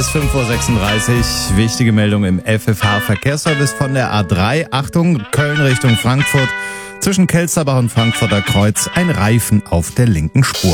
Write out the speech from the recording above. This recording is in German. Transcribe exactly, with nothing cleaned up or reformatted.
ist fünf Uhr sechsunddreißig. Wichtige Meldung im F F H-Verkehrsservice von der A drei. Achtung, Köln Richtung Frankfurt. Zwischen Kelsterbach und Frankfurter Kreuz ein Reifen auf der linken Spur.